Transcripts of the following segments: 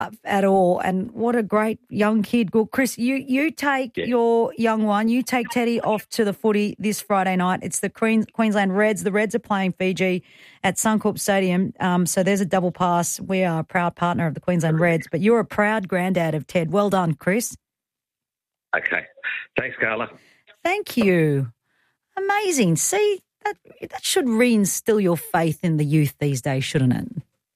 at all. And what a great young kid. Well, Chris, you take your young one, you take Teddy off to the footy this Friday night. It's the Queensland Reds. The Reds are playing Fiji at Suncorp Stadium. So there's a double pass. We are a proud partner of the Queensland Reds, but you're a proud granddad of Ted. Well done, Chris. Okay. Thanks, Carla. Thank you. Amazing. See, that should reinstill your faith in the youth these days, shouldn't it?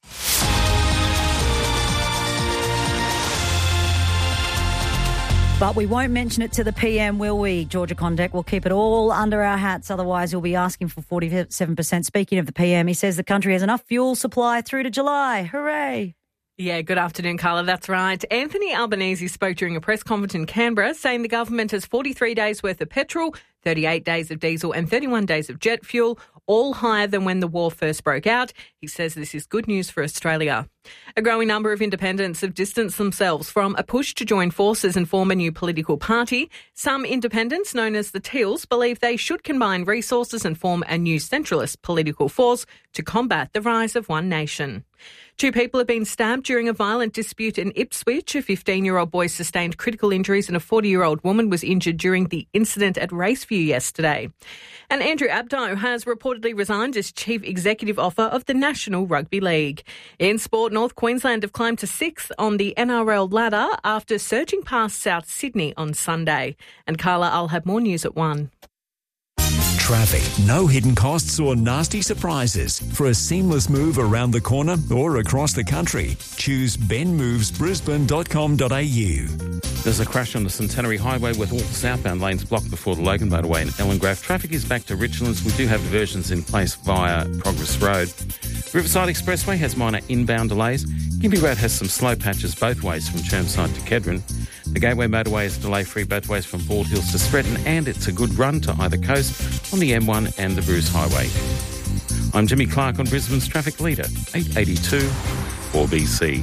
But we won't mention it to the PM, will we, Georgia Condek? We'll keep it all under our hats. Otherwise, you'll be asking for 47%. Speaking of the PM, he says the country has enough fuel supply through to July. Hooray. Yeah, good afternoon, Carla. That's right. Anthony Albanese spoke during a press conference in Canberra saying the government has 43 days worth of petrol, 38 days of diesel and 31 days of jet fuel, all higher than when the war first broke out. He says this is good news for Australia. A growing number of independents have distanced themselves from a push to join forces and form a new political party. Some independents, known as the Teals, believe they should combine resources and form a new centralist political force to combat the rise of One Nation. 2 people have been stabbed during a violent dispute in Ipswich. A 15-year-old boy sustained critical injuries and a 40-year-old woman was injured during the incident at Raceview yesterday. And Andrew Abdo has reportedly resigned as Chief Executive Officer of the National Rugby League. In sport, North Queensland have climbed to 6th on the NRL ladder after surging past South Sydney on Sunday. And Carla, I'll have more news at 1. Traffic, no hidden costs or nasty surprises. For a seamless move around the corner or across the country, choose benmovesbrisbane.com.au. There's a crash on the Centenary Highway with all southbound lanes blocked before the Logan motorway in Ellengrove. Traffic is back to Richlands. We do have diversions in place via Progress Road. Riverside Expressway has minor inbound delays. Gympie Road has some slow patches both ways from Chermside to Kedron. The Gateway motorway is delay-free both ways from Bald Hills to Stretton, and it's a good run to either coast on the M1 and the Bruce Highway. I'm Jimmy Clark on Brisbane's Traffic Leader, 882 4BC.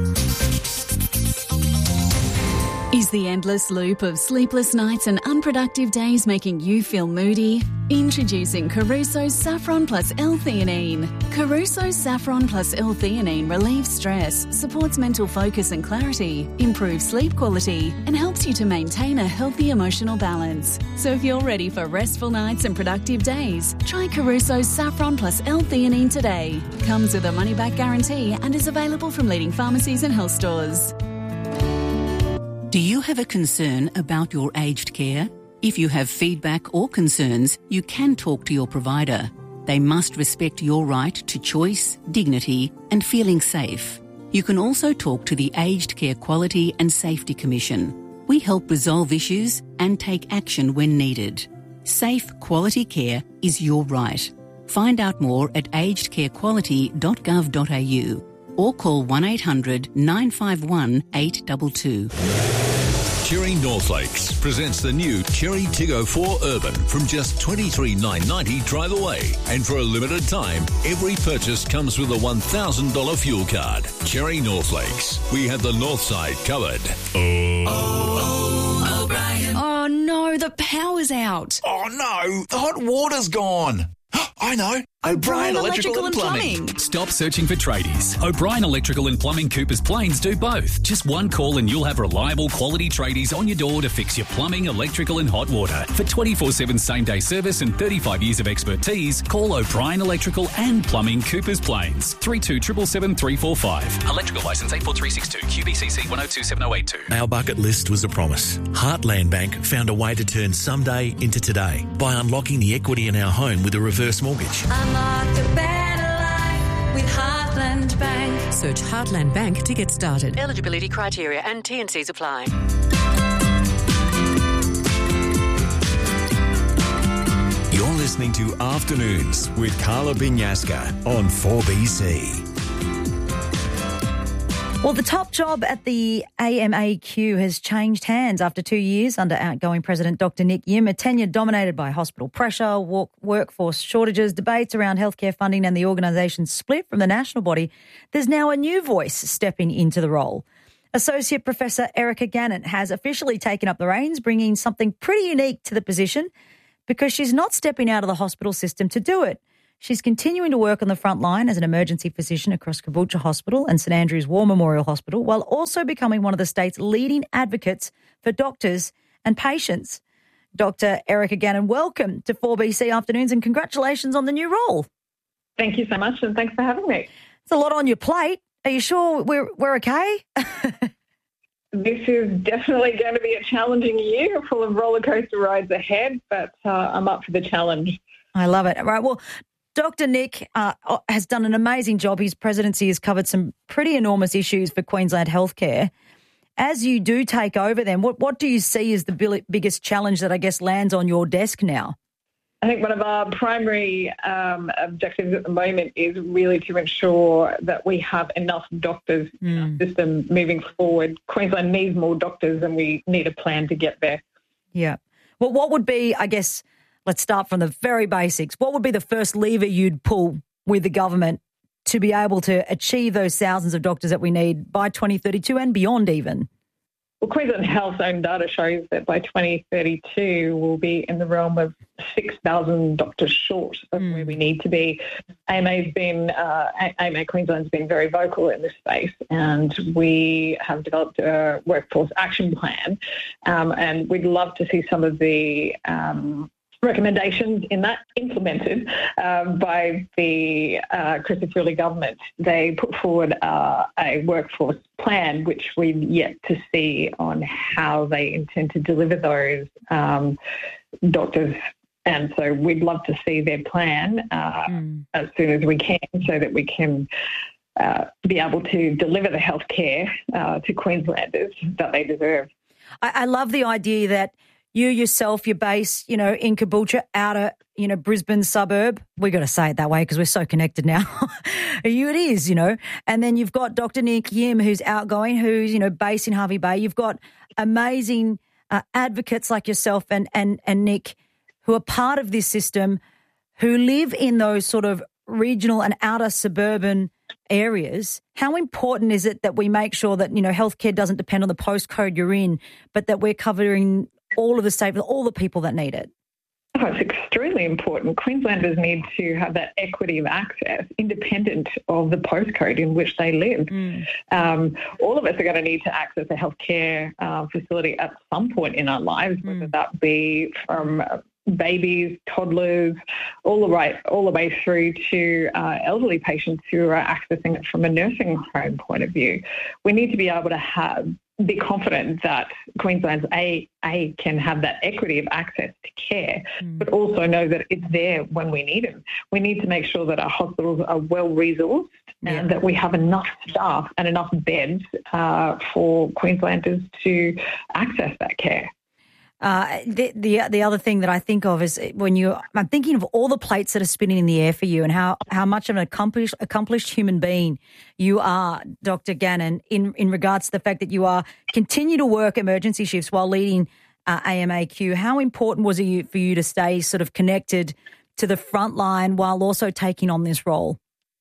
Is the endless loop of sleepless nights and unproductive days making you feel moody? Introducing Caruso's Saffron Plus L-theanine. Caruso's Saffron Plus L-theanine relieves stress, supports mental focus and clarity, improves sleep quality, and helps you to maintain a healthy emotional balance. So if you're ready for restful nights and productive days, try Caruso's Saffron Plus L-theanine today. Comes with a money-back guarantee and is available from leading pharmacies and health stores. Do you have a concern about your aged care? If you have feedback or concerns, you can talk to your provider. They must respect your right to choice, dignity, and feeling safe. You can also talk to the Aged Care Quality and Safety Commission. We help resolve issues and take action when needed. Safe, quality care is your right. Find out more at agedcarequality.gov.au or call 1800 951 822. Cherry Northlakes presents the new Cherry Tiggo 4 Urban from just $23,990 drive away. And for a limited time, every purchase comes with a $1,000 fuel card. Cherry Northlakes. We have the north side covered. O'Brien. Oh no, the power's out. Oh no, the hot water's gone. I know. O'Brien Electrical and Plumbing. Stop searching for tradies. O'Brien Electrical and Plumbing Coopers Plains do both. Just one call and you'll have reliable quality tradies on your door to fix your plumbing, electrical and hot water. For 24/7 same-day service and 35 years of expertise, call O'Brien Electrical and Plumbing Coopers Plains. 3277 345. Electrical licence 84362 QBCC 1027082. Our bucket list was a promise. Heartland Bank found a way to turn someday into today by unlocking the equity in our home with a reverse mortgage. Unlock a better life with Heartland Bank. Search Heartland Bank to get started. Eligibility criteria and T&Cs apply. You're listening to Afternoons with Carla Binyaska on 4BC. Well, the top job at the AMAQ has changed hands after 2 years under outgoing President Dr. Nick Yim, a tenure dominated by hospital pressure, workforce shortages, debates around healthcare funding and the organisation's split from the national body. There's now a new voice stepping into the role. Associate Professor Erica Gannon has officially taken up the reins, bringing something pretty unique to the position because she's not stepping out of the hospital system to do it. She's continuing to work on the front line as an emergency physician across Caboolture Hospital and St Andrew's War Memorial Hospital, while also becoming one of the state's leading advocates for doctors and patients. Dr. Erica Gannon, welcome to 4BC Afternoons and congratulations on the new role. Thank you so much and thanks for having me. It's a lot on your plate. Are you sure we're okay? This is definitely going to be a challenging year full of roller coaster rides ahead, but I'm up for the challenge. I love it. Right. Well, Dr. Nick has done an amazing job. His presidency has covered some pretty enormous issues for Queensland healthcare. As you do take over then, what do you see as the biggest challenge that I guess lands on your desk now? I think one of our primary objectives at the moment is really to ensure that we have enough doctors in our system moving forward. Queensland needs more doctors and we need a plan to get there. Yeah. Well, what would be, I guess, let's start from the very basics. What would be the first lever you'd pull with the government to be able to achieve those thousands of doctors that we need by 2032 and beyond even? Well, Queensland Health's own data shows that by 2032 we'll be in the realm of 6,000 doctors short of where we need to be. AMA Queensland's been very vocal in this space, and we have developed a workforce action plan, and we'd love to see some of the recommendations in that implemented by the Christopher government. They put forward a workforce plan, which we've yet to see on how they intend to deliver those doctors. And so we'd love to see their plan as soon as we can so that we can be able to deliver the healthcare to Queenslanders that they deserve. I love the idea that you yourself, your base, in Caboolture, outer, Brisbane suburb. We got to say it that way because we're so connected now. It is, And then you've got Dr. Nick Yim, who's outgoing, who's, based in Hervey Bay. You've got amazing advocates like yourself and Nick who are part of this system, who live in those sort of regional and outer suburban areas. How important is it that we make sure that, healthcare doesn't depend on the postcode you're in, but that we're covering all of the state, all the people that need it? Oh, it's extremely important. Queenslanders need to have that equity of access independent of the postcode in which they live. All of us are going to need to access a healthcare facility at some point in our lives, whether that be from babies, toddlers, all the way through to elderly patients who are accessing it from a nursing home point of view. We need to be able to be confident that Queensland's can have that equity of access to care, but also know that it's there when we need it. We need to make sure that our hospitals are well resourced and that we have enough staff and enough beds for Queenslanders to access that care. The other thing that I think of is I'm thinking of all the plates that are spinning in the air for you and how much of an accomplished human being you are, Dr. Gannon, in regards to the fact that you continue to work emergency shifts while leading AMAQ. How important was it for you to stay sort of connected to the front line while also taking on this role?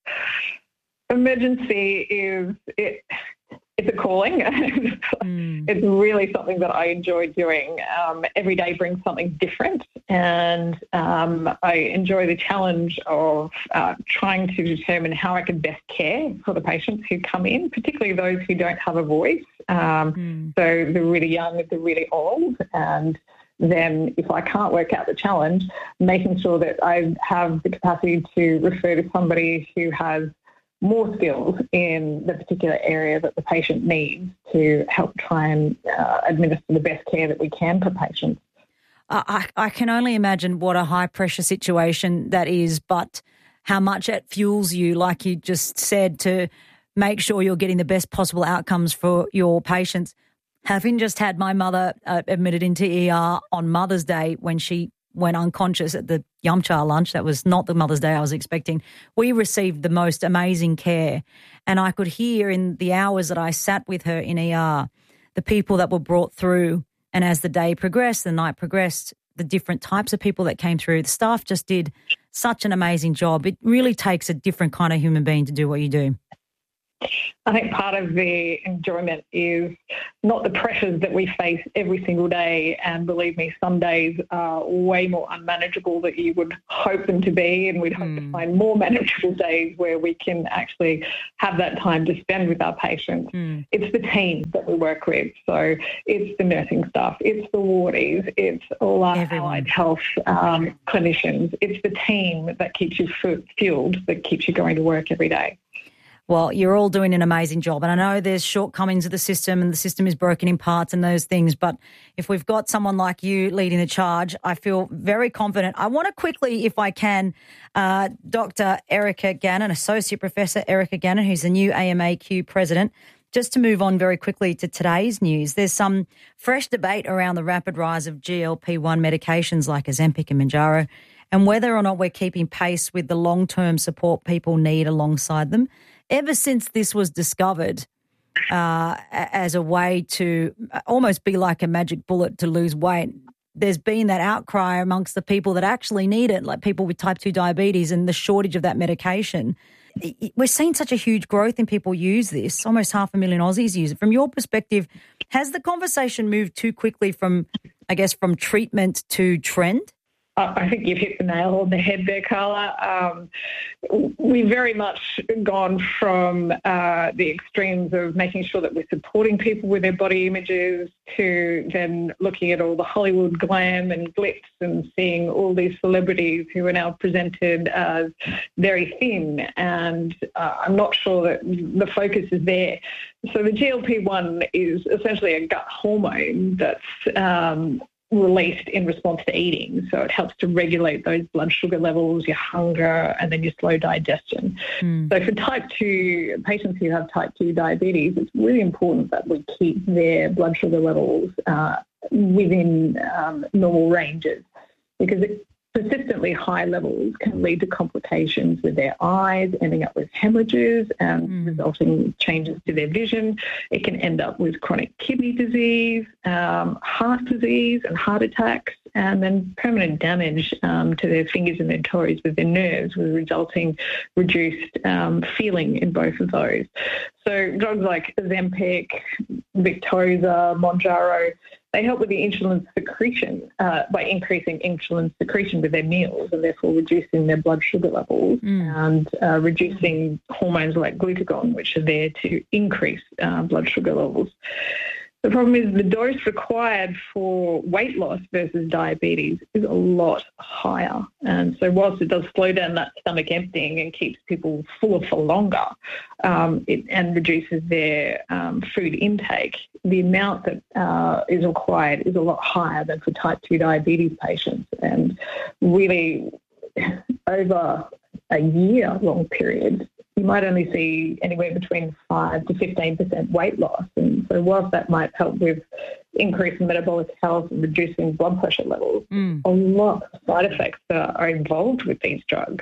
Emergency it's a calling. It's really something that I enjoy doing. Every day brings something different, and I enjoy the challenge of trying to determine how I can best care for the patients who come in, particularly those who don't have a voice. So the really young, the really old, and then if I can't work out the challenge, making sure that I have the capacity to refer to somebody who has more skills in the particular area that the patient needs to help try and administer the best care that we can for patients. I can only imagine what a high-pressure situation that is, but how much it fuels you, like you just said, to make sure you're getting the best possible outcomes for your patients. Having just had my mother admitted into ER on Mother's Day when she went unconscious at the Yumcha lunch. That was not the Mother's Day I was expecting. We received the most amazing care, and I could hear in the hours that I sat with her in ER the people that were brought through, and as the day progressed, the night progressed, the different types of people that came through. The staff just did such an amazing job. It really takes a different kind of human being to do what you do. I think part of the enjoyment is not the pressures that we face every single day. And believe me, some days are way more unmanageable than you would hope them to be. And we'd hope to find more manageable days where we can actually have that time to spend with our patients. It's the team that we work with. So it's the nursing staff, it's the wardies, it's all our allied health clinicians. It's the team that keeps you fueled, that keeps you going to work every day. Well, you're all doing an amazing job. And I know there's shortcomings of the system and the system is broken in parts and those things. But if we've got someone like you leading the charge, I feel very confident. I want to quickly, if I can, Dr. Erica Gannon, Associate Professor Erica Gannon, who's the new AMAQ president, just to move on very quickly to today's news. There's some fresh debate around the rapid rise of GLP-1 medications like Ozempic and Mounjaro and whether or not we're keeping pace with the long-term support people need alongside them. Ever since this was discovered as a way to almost be like a magic bullet to lose weight, there's been that outcry amongst the people that actually need it, like people with type 2 diabetes and the shortage of that medication. We're seeing such a huge growth in people use this. Almost 500,000 Aussies use it. From your perspective, has the conversation moved too quickly from treatment to trend? I think you've hit the nail on the head there, Carla. We've very much gone from the extremes of making sure that we're supporting people with their body images to then looking at all the Hollywood glam and glitz and seeing all these celebrities who are now presented as very thin. And I'm not sure that the focus is there. So the GLP-1 is essentially a gut hormone that's released in response to eating. So it helps to regulate those blood sugar levels, your hunger, and then your slow digestion. So for type 2 patients who have type 2 diabetes, it's really important that we keep their blood sugar levels within normal ranges, because persistently high levels can lead to complications with their eyes, ending up with hemorrhages and resulting changes to their vision. It can end up with chronic kidney disease, heart disease and heart attacks, and then permanent damage to their fingers and their toes with their nerves, with resulting reduced feeling in both of those. So drugs like Ozempic, Victoza, Mounjaro, they help with the insulin secretion by increasing insulin secretion with their meals and therefore reducing their blood sugar levels and reducing hormones like glucagon, which are there to increase blood sugar levels. The problem is the dose required for weight loss versus diabetes is a lot higher. And so whilst it does slow down that stomach emptying and keeps people fuller for longer and reduces their food intake, the amount that is required is a lot higher than for type 2 diabetes patients. And really, over a year-long period, you might only see anywhere between 5 to 15% weight loss. And so whilst that might help with increasing metabolic health and reducing blood pressure levels, a lot of side effects are involved with these drugs.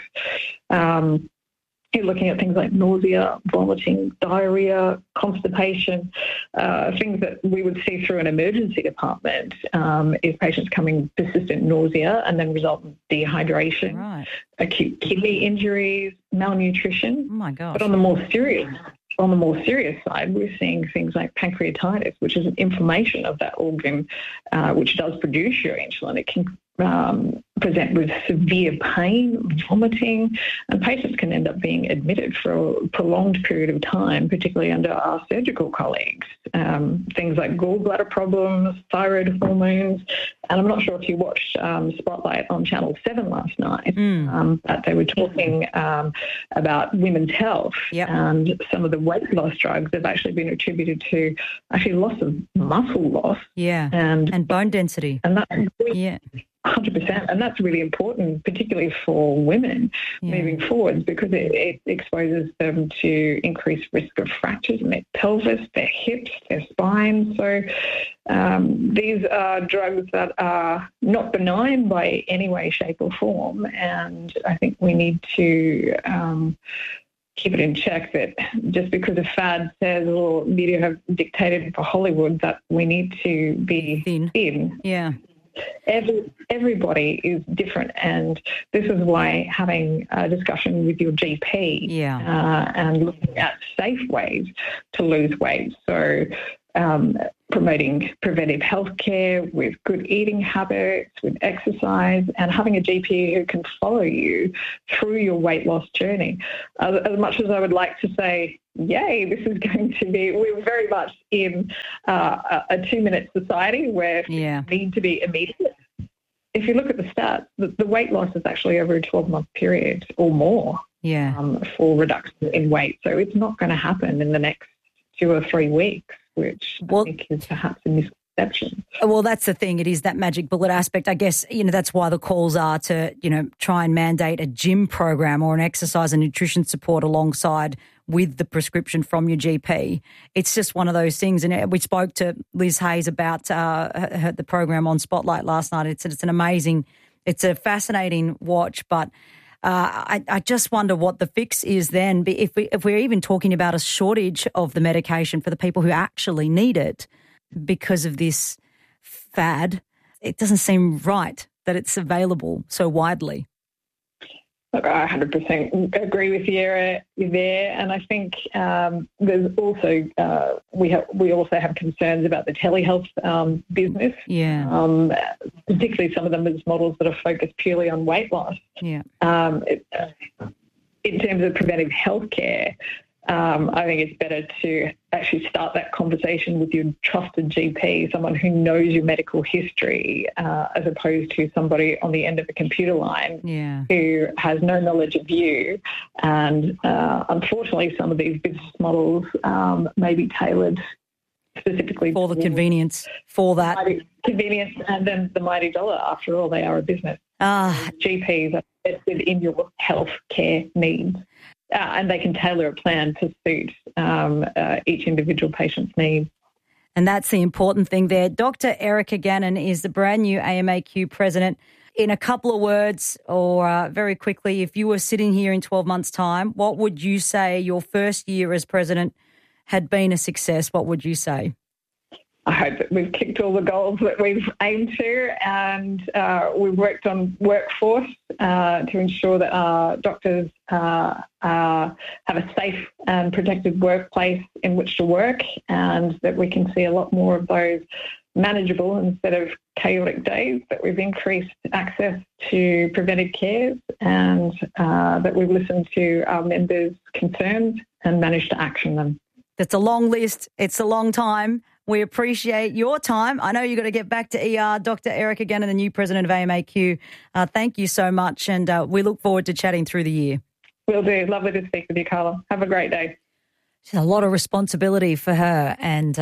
You're looking at things like nausea, vomiting, diarrhea, constipation, things that we would see through an emergency department if patients coming persistent nausea and then result in dehydration, acute kidney injuries, malnutrition. Oh my gosh. But on the more serious side, we're seeing things like pancreatitis, which is an inflammation of that organ, which does produce your insulin. It can present with severe pain, vomiting, and patients can end up being admitted for a prolonged period of time, particularly under our surgical colleagues. Things like gallbladder problems, thyroid hormones, and I'm not sure if you watched Spotlight on Channel 7 last night, but they were talking about women's health, and some of the weight loss drugs have actually been attributed to actually loss of muscle loss. And bone density. And that, 100%, and that's really important, particularly for women moving forwards, because it exposes them to increased risk of fractures in their pelvis, their hips, their spine. So these are drugs that are not benign by any way, shape or form, and I think we need to keep it in check that just because a fad says or media have dictated for Hollywood that we need to be thin. everybody is different, and this is why having a discussion with your GP and looking at safe ways to lose weight. So promoting preventive healthcare with good eating habits, with exercise, and having a GP who can follow you through your weight loss journey. As much as I would like to say, yay, this is going to be, we're very much in a 2-minute society where things need to be immediate. If you look at the stats, the weight loss is actually over a 12-month period or more for reduction in weight. So it's not going to happen in the next 2 or 3 weeks, which I think is perhaps a misconception. Well, that's the thing. It is that magic bullet aspect. I guess, that's why the calls are to, try and mandate a gym program or an exercise and nutrition support alongside with the prescription from your GP. It's just one of those things. And we spoke to Liz Hayes about the program on Spotlight last night. It's a fascinating watch, but I just wonder what the fix is then. If we're even talking about a shortage of the medication for the people who actually need it because of this fad, it doesn't seem right that it's available so widely. Look, I 100% agree with you there, and I think there's also we also have concerns about the telehealth business. Particularly some of them as models that are focused purely on weight loss. In terms of preventive healthcare, I think it's better to actually start that conversation with your trusted GP, someone who knows your medical history, as opposed to somebody on the end of the computer line who has no knowledge of you. And unfortunately, some of these business models may be tailored specifically for the convenience, for that convenience, and then the mighty dollar. After all, they are a business. GPs are invested in your health care needs. And they can tailor a plan to suit each individual patient's needs. And that's the important thing there. Dr. Erica Gannon is the brand new AMAQ president. In a couple of words or very quickly, if you were sitting here in 12 months' time, what would you say your first year as president had been a success? What would you say? I hope that we've kicked all the goals that we've aimed to, and we've worked on workforce to ensure that our doctors have a safe and protected workplace in which to work, and that we can see a lot more of those manageable instead of chaotic days, that we've increased access to preventive care, and that we've listened to our members' concerns and managed to action them. That's a long list. It's a long time. We appreciate your time. I know you've got to get back to ER. Dr. Erica Gannon, the new president of AMAQ, thank you so much, and we look forward to chatting through the year. Will do. Lovely to speak with you, Carla. Have a great day. It's a lot of responsibility for her, and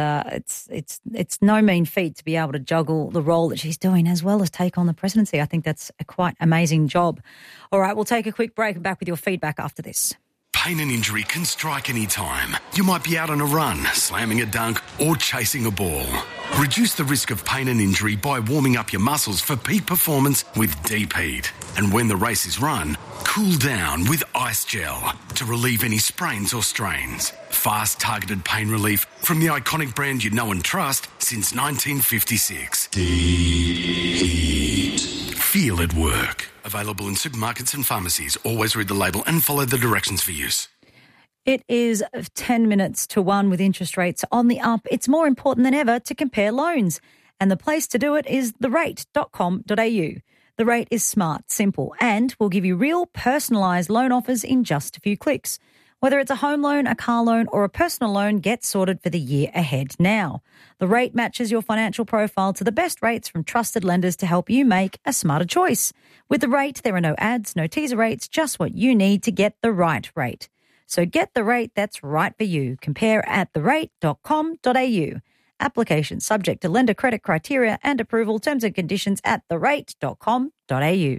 it's no mean feat to be able to juggle the role that she's doing as well as take on the presidency. I think that's a quite amazing job. All right, we'll take a quick break and back with your feedback after this. Pain and injury can strike any time. You might be out on a run, slamming a dunk or chasing a ball. Reduce the risk of pain and injury by warming up your muscles for peak performance with Deep Heat. And when the race is run, cool down with Ice Gel to relieve any sprains or strains. Fast, targeted pain relief from the iconic brand you know and trust since 1956. Deep Heat. Feel it work. Available in supermarkets and pharmacies. Always read the label and follow the directions for use. It is 10 minutes to 1 with interest rates on the up. It's more important than ever to compare loans. And the place to do it is therate.com.au. The Rate is smart, simple, and will give you real personalised loan offers in just a few clicks. Whether it's a home loan, a car loan or a personal loan, get sorted for the year ahead now. The Rate matches your financial profile to the best rates from trusted lenders to help you make a smarter choice. With The Rate, there are no ads, no teaser rates, just what you need to get the right rate. So get the rate that's right for you. Compare at therate.com.au. Application subject to lender credit criteria and approval. Terms and conditions at therate.com.au.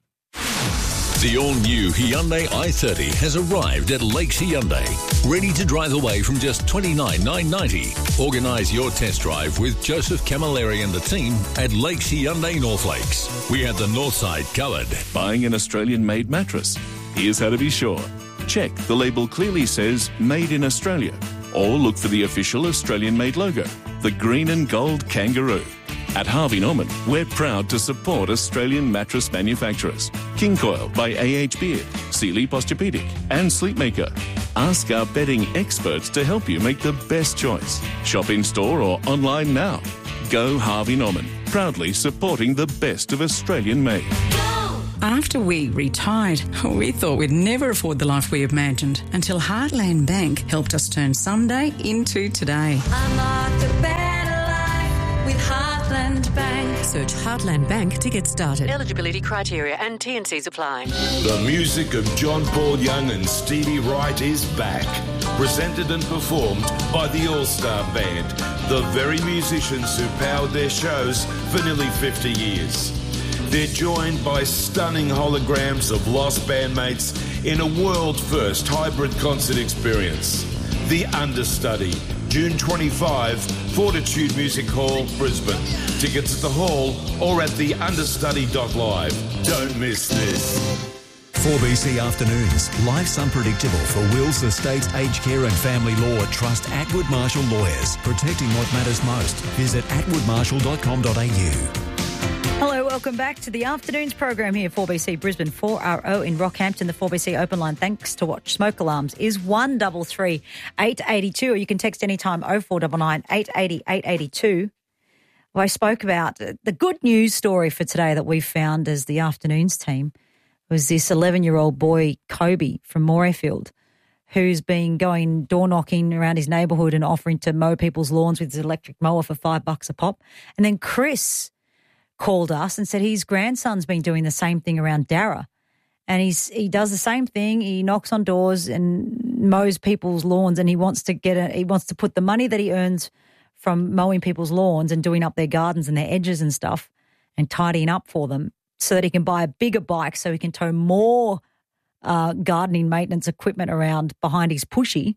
The all-new Hyundai i30 has arrived at Lakes Hyundai, ready to drive away from just $29,990. Organise your test drive with Joseph Camilleri and the team at Lakes Hyundai North Lakes. We have the north side covered. Buying an Australian-made mattress? Here's how to be sure. Check the label clearly says Made in Australia, or look for the official Australian-made logo, the green and gold kangaroo. At Harvey Norman, we're proud to support Australian mattress manufacturers. King Coil by AH Beard, Sealy Posturepedic and Sleepmaker. Ask our bedding experts to help you make the best choice. Shop in store or online now. Go Harvey Norman, proudly supporting the best of Australian made. After we retired, we thought we'd never afford the life we imagined until Heartland Bank helped us turn someday into today. Unlock the better life with Heartland Bank. Search Heartland Bank to get started. Eligibility criteria and T&Cs apply. The music of John Paul Young and Stevie Wright is back. Presented and performed by the All-Star Band, the very musicians who powered their shows for nearly 50 years. They're joined by stunning holograms of lost bandmates in a world-first hybrid concert experience. The Understudy, June 25, Fortitude Music Hall, Brisbane. Tickets at the hall or at theunderstudy.live. Don't miss this. 4BC Afternoons. Life's unpredictable for wills, estates, aged care and family law. Trust Atwood Marshall Lawyers. Protecting what matters most. Visit atwoodmarshall.com.au. Hello, welcome back to the Afternoons program here, 4BC Brisbane, 4RO in Rockhampton. The 4BC open line, thanks to Watch Smoke Alarms, is 133 882, or you can text anytime 0499 880 882. Well, I spoke about the good news story for today that we found as the Afternoons team was this 11-year-old boy, Kobe, from Morayfield, who's been going door knocking around his neighbourhood and offering to mow people's lawns with his electric mower for $5 a pop. And then Chris called us and said his grandson's been doing the same thing around Darra. And he does the same thing. He knocks on doors and mows people's lawns, and he wants to put the money that he earns from mowing people's lawns and doing up their gardens and their edges and stuff and tidying up for them so that he can buy a bigger bike so he can tow more gardening maintenance equipment around behind his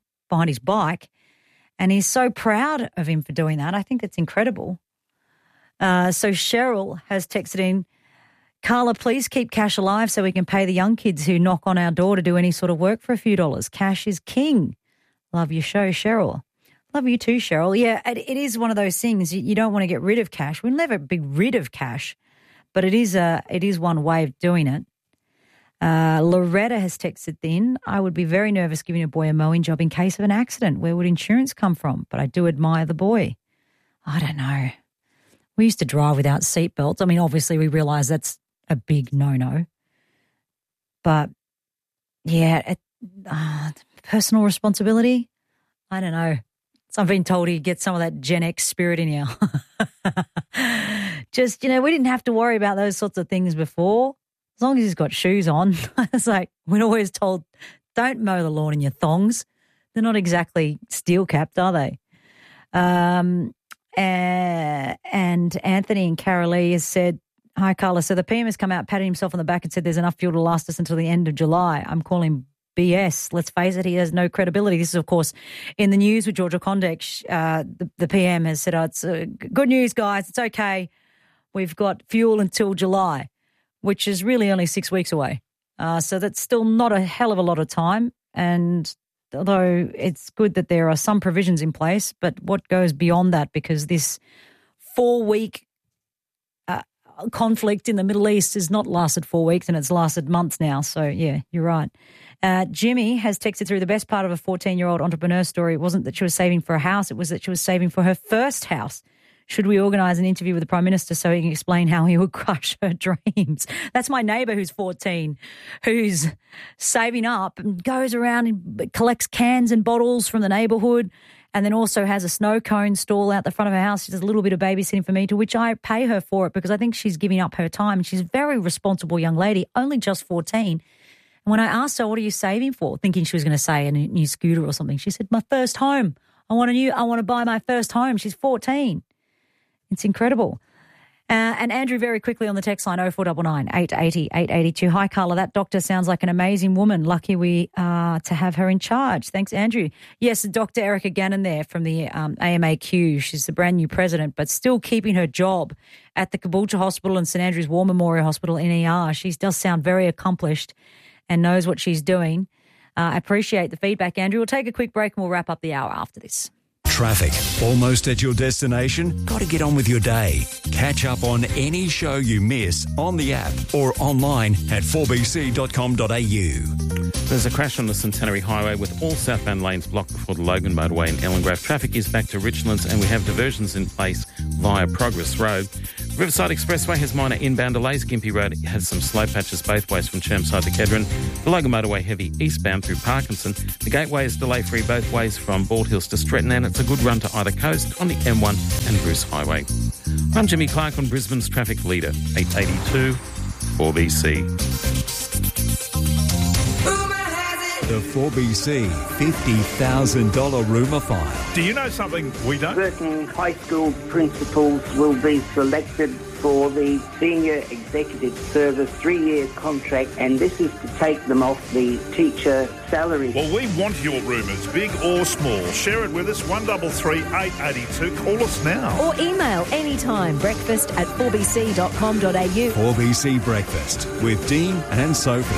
bike. And he's so proud of him for doing that. I think that's incredible. So Cheryl has texted in, Carla, please keep cash alive so we can pay the young kids who knock on our door to do any sort of work for a few dollars. Cash is king. Love your show, Cheryl. Love you too, Cheryl. Yeah, it is one of those things. You don't want to get rid of cash. We'll never be rid of cash, but it is one way of doing it. Loretta has texted in, I would be very nervous giving a boy a mowing job in case of an accident. Where would insurance come from? But I do admire the boy. I don't know. We used to drive without seatbelts. I mean, obviously we realise that's a big no-no. But, yeah, personal responsibility, I don't know. So I've been told he'd get some of that Gen X spirit in here. Just, we didn't have to worry about those sorts of things before. As long as he's got shoes on. It's like we're always told, don't mow the lawn in your thongs. They're not exactly steel-capped, are they? And Anthony and Carolee has said, hi, Carla. So the PM has come out, patted himself on the back and said there's enough fuel to last us until the end of July. I'm calling BS. Let's face it, he has no credibility. This is, of course, in the news with Georgia Condek. The PM has said, it's good news, guys. It's okay. We've got fuel until July, which is really only 6 weeks away. So that's still not a hell of a lot of time. And although it's good that there are some provisions in place, but what goes beyond that, because this 4-week conflict in the Middle East has not lasted 4 weeks and it's lasted months now. So, yeah, you're right. Jimmy has texted through, the best part of a 14-year-old entrepreneur story wasn't that she was saving for a house, it was that she was saving for her first house. Should we organise an interview with the Prime Minister so he can explain how he would crush her dreams? That's my neighbour who's 14, who's saving up and goes around and collects cans and bottles from the neighbourhood, and then also has a snow cone stall out the front of her house. She does a little bit of babysitting for me, to which I pay her for it because I think she's giving up her time. She's a very responsible young lady, only just 14. And when I asked her, what are you saving for, thinking she was going to say a new scooter or something, she said, my first home. I want to buy my first home. She's 14. It's incredible. And Andrew, very quickly on the text line, 0499 880 882. Hi, Carla. That doctor sounds like an amazing woman. Lucky we are to have her in charge. Thanks, Andrew. Yes, Dr. Erica Gannon there from the AMAQ. She's the brand new president, but still keeping her job at the Caboolture Hospital and St Andrew's War Memorial Hospital in ER. She does sound very accomplished and knows what she's doing. I appreciate the feedback, Andrew. We'll take a quick break and we'll wrap up the hour after this. traffic? Almost at your destination? Got to get on with your day. Catch up on any show you miss on the app or online at 4bc.com.au. There's a crash on the Centenary Highway with all southbound lanes blocked before the Logan motorway in Ellengrove. Traffic is back to Richlands and we have diversions in place via Progress Road. Riverside Expressway has minor inbound delays. Gympie Road has some slow patches both ways from Chermside to Kedron. The Logan motorway heavy eastbound through Parkinson. The Gateway is delay-free both ways from Bald Hills to Stretton, and it's a good run to either coast on the M1 and Bruce Highway. I'm Jimmy Clark on Brisbane's traffic leader, 882 4BC. The 4BC $50,000 rumour file. Do you know something we don't? Certain high school principals will be selected for the Senior Executive Service 3-year contract, and this is to take them off the teacher salary. Well, we want your rumours, big or small. Share it with us, 133 882. Call us now. Or email anytime, breakfast@4bc.com.au. 4BC Breakfast with Dean and Sophie.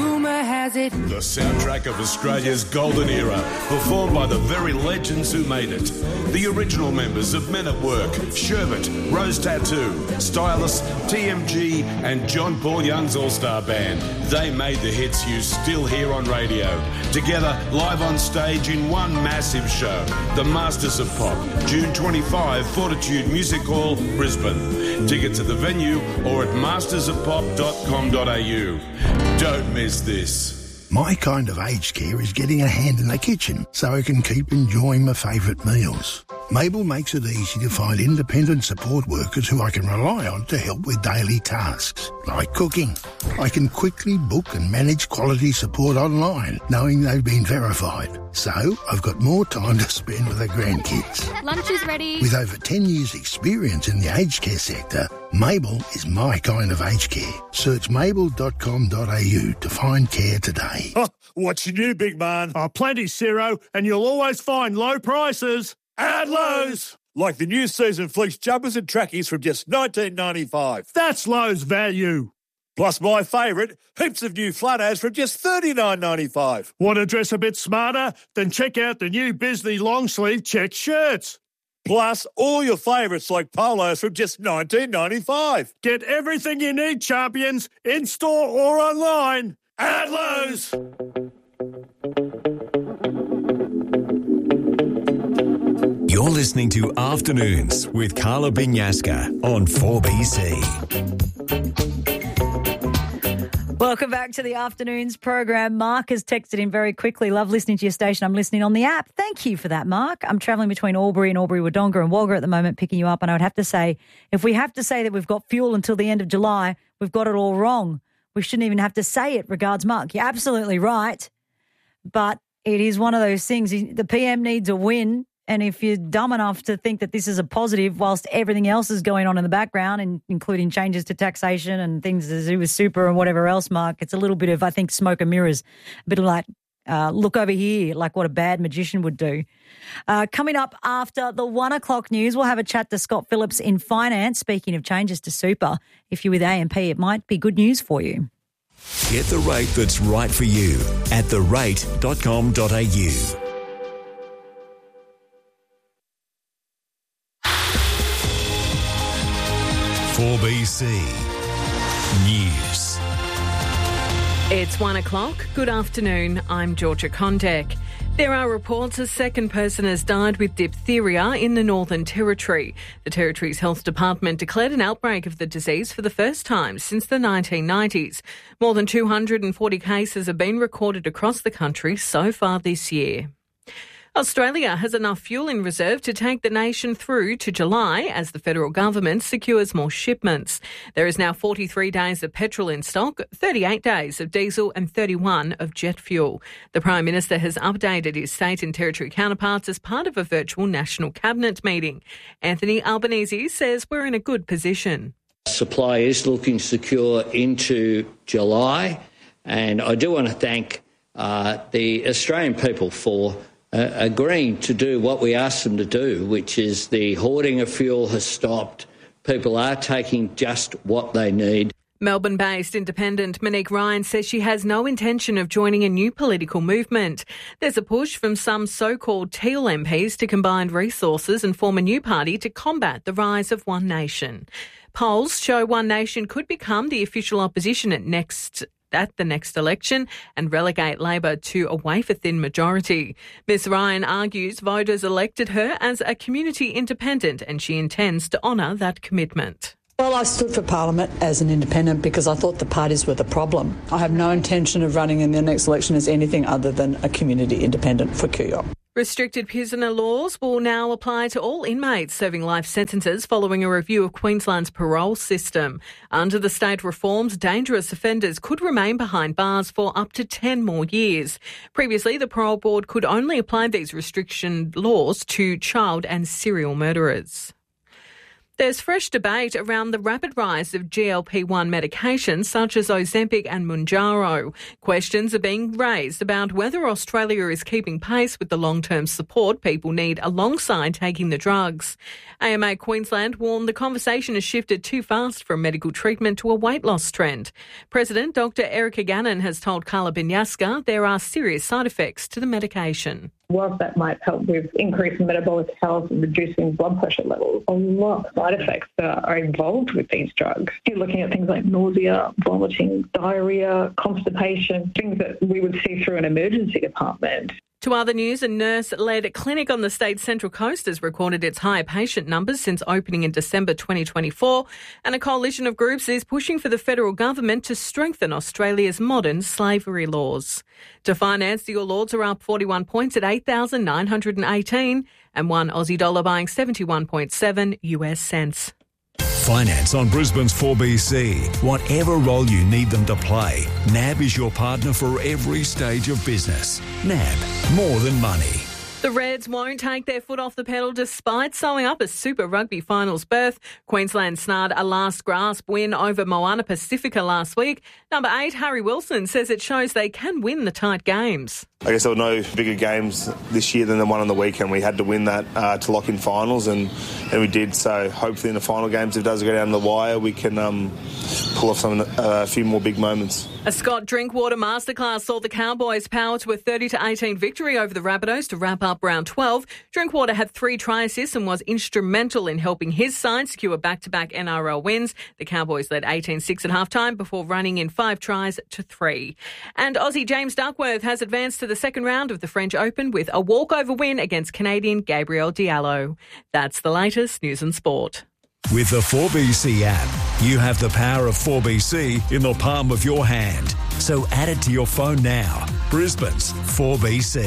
The soundtrack of Australia's golden era, performed by the very legends who made it. The original members of Men at Work, Sherbet, Rose Tattoo, Stylus, TMG and John Paul Young's All-Star Band. They made the hits you still hear on radio. Together, live on stage in one massive show. The Masters of Pop, June 25, Fortitude Music Hall, Brisbane. Tickets at the venue or at mastersofpop.com.au. Don't miss this. My kind of aged care is getting a hand in the kitchen so I can keep enjoying my favourite meals. Mabel makes it easy to find independent support workers who I can rely on to help with daily tasks, like cooking. I can quickly book and manage quality support online, knowing they've been verified. So I've got more time to spend with the grandkids. Lunch is ready. With over 10 years' experience in the aged care sector, Mabel is my kind of aged care. Search mabel.com.au to find care today. Oh, what's new, big man? Oh, plenty, Ciro, and you'll always find low prices at Lowe's. Like the new season fleece jumpers and trackies from just $19.95. That's Lowe's value. Plus my favourite, heaps of new flat hats from just $39.95. Want to dress a bit smarter? Then check out the new Bisley long sleeve check shirts. Plus all your favourites like polos from just $19.95. Get everything you need, champions, in-store or online at Lowe's. You're listening to Afternoons with Carla Binyaska on 4BC. Welcome back to the Afternoons program. Mark has texted in very quickly. Love listening to your station. I'm listening on the app. Thank you for that, Mark. I'm travelling between Albury and Albury-Wodonga and Wagga at the moment, picking you up. And I would have to say, if we have to say that we've got fuel until the end of July, we've got it all wrong. We shouldn't even have to say it. Regards, Mark. You're absolutely right. But it is one of those things. The PM needs a win. And if you're dumb enough to think that this is a positive whilst everything else is going on in the background, and including changes to taxation and things to do with super and whatever else, Mark, it's a little bit of, I think, smoke and mirrors, a bit of like, look over here, like what a bad magician would do. Coming up after the 1 o'clock news, we'll have a chat to Scott Phillips in finance. Speaking of changes to super, if you're with AMP, it might be good news for you. Get the rate that's right for you at therate.com.au. For BC News. It's 1 o'clock. Good afternoon. I'm Georgia Kondek. There are reports a second person has died with diphtheria in the Northern Territory. The Territory's Health Department declared an outbreak of the disease for the first time since the 1990s. More than 240 cases have been recorded across the country so far this year. Australia has enough fuel in reserve to take the nation through to July as the federal government secures more shipments. There is now 43 days of petrol in stock, 38 days of diesel and 31 of jet fuel. The Prime Minister has updated his state and territory counterparts as part of a virtual National Cabinet meeting. Anthony Albanese says we're in a good position. Supply is looking secure into July, and I do want to thank the Australian people for agreeing to do what we asked them to do, which is the hoarding of fuel has stopped. People are taking just what they need. Melbourne-based independent Monique Ryan says she has no intention of joining a new political movement. There's a push from some so-called Teal MPs to combine resources and form a new party to combat the rise of One Nation. Polls show One Nation could become the official opposition at the next election and relegate Labor to a wafer-thin majority. Ms Ryan argues voters elected her as a community independent and she intends to honour that commitment. Well, I stood for Parliament as an independent because I thought the parties were the problem. I have no intention of running in the next election as anything other than a community independent for Kooyong. Restricted prisoner laws will now apply to all inmates serving life sentences following a review of Queensland's parole system. Under the state reforms, dangerous offenders could remain behind bars for up to 10 more years. Previously, the Parole Board could only apply these restriction laws to child and serial murderers. There's fresh debate around the rapid rise of GLP-1 medications such as Ozempic and Mounjaro. Questions are being raised about whether Australia is keeping pace with the long-term support people need alongside taking the drugs. AMA Queensland warned the conversation has shifted too fast from medical treatment to a weight loss trend. President Dr Erica Gannon has told Carla Binyaska there are serious side effects to the medication. Whilst that might help with increasing metabolic health and reducing blood pressure levels, a lot of side effects are involved with these drugs. You're looking at things like nausea, vomiting, diarrhoea, constipation, things that we would see through an emergency department. To other news, a nurse-led clinic on the state's Central Coast has recorded its higher patient numbers since opening in December 2024, and a coalition of groups is pushing for the federal government to strengthen Australia's modern slavery laws. To finance, the All Ords are up 41 points at 8,918, and one Aussie dollar buying 71.7 US cents. Finance on Brisbane's 4BC. Whatever role you need them to play, NAB is your partner for every stage of business. NAB, more than money. The Reds won't take their foot off the pedal despite sewing up a Super Rugby finals berth. Queensland snared a last-grasp win over Moana Pacifica last week. Number 8, Harry Wilson, says it shows they can win the tight games. I guess there were no bigger games this year than the one on the weekend. We had to win that to lock in finals, and we did. So hopefully in the final games, if it does go down the wire, we can pull off a few more big moments. A Scott Drinkwater masterclass saw the Cowboys power to a 30-18 victory over the Rabbitohs to wrap up round 12. Drinkwater had 3 try assists and was instrumental in helping his side secure back-to-back NRL wins. The Cowboys led 18-6 at halftime before running in 5 tries to 3. And Aussie James Duckworth has advanced to the second round of the French Open with a walkover win against Canadian Gabriel Diallo. That's the latest news and sport. With the 4BC app, you have the power of 4BC in the palm of your hand. So add it to your phone now. Brisbane's 4BC.